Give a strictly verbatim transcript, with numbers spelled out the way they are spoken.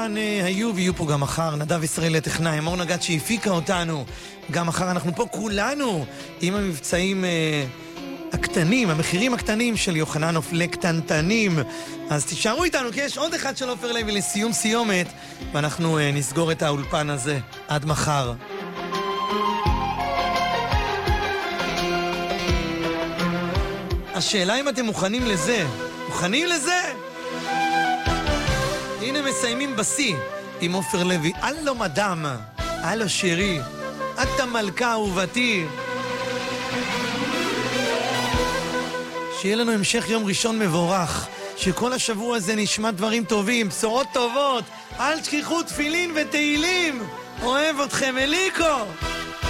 היו ויהיו פה גם מחר, נדב ישראל הטכנאי, מור נגד שהפיקה אותנו. גם מחר אנחנו פה כולנו עם המבצעים אה, הקטנים, המחירים הקטנים של יוחננוף לקטנטנים. אז תישארו איתנו כי יש עוד אחד של עופר לוי לסיום סיומת, ואנחנו אה, נסגור את האולפן הזה עד מחר. השאלה אם אתם מוכנים לזה. מוכנים לזה? הנה מסיימים בסי עם עופר לוי. אלו מדם, אלו שירי, אתה מלכה אהובתי. שיהיה לנו המשך יום ראשון מבורך, שכל השבוע הזה נשמע דברים טובים, בשורות טובות. אל תשכחו תפילין ותהילים. אוהב אתכם, אליקו.